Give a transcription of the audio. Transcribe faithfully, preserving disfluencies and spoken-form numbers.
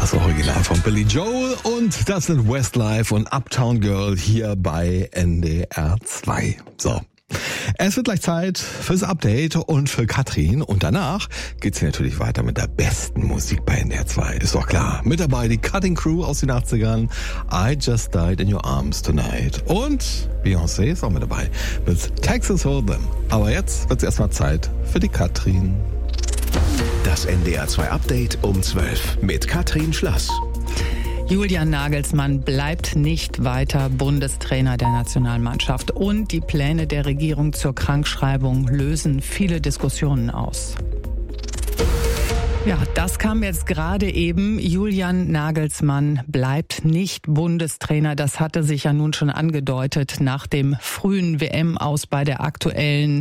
Das Original von Billy Joel und das sind Westlife und Uptown Girl hier bei N D R zwei. So. Es wird gleich Zeit fürs Update und für Katrin und danach geht's hier natürlich weiter mit der besten Musik bei N D R zwei. Ist doch klar. Mit dabei die Cutting Crew aus den achtzigern, I Just Died in Your Arms Tonight und Beyoncé ist auch mit dabei mit Texas Hold'em. Aber jetzt wird's erstmal Zeit für die Katrin. Das N D R zwei Update um zwölf mit Katrin Schlass. Julian Nagelsmann bleibt nicht weiter Bundestrainer der Nationalmannschaft und die Pläne der Regierung zur Krankschreibung lösen viele Diskussionen aus. Ja, das kam jetzt gerade eben. Julian Nagelsmann bleibt nicht Bundestrainer. Das hatte sich ja nun schon angedeutet nach dem frühen W M-Aus bei der aktuellen